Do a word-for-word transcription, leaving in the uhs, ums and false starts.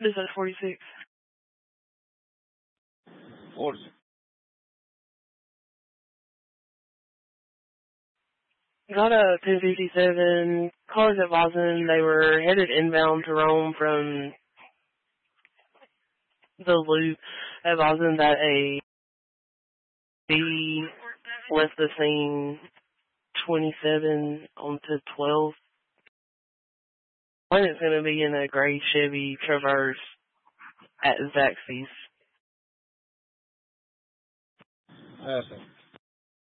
This is forty-six. forty-six. Got a ten fifty-seven, cars at Boston. They were headed inbound to Rome from the loop at Boston that a B left the scene twenty-seven onto twelve. One is going to be in a gray Chevy Traverse at Zaxby's. Awesome.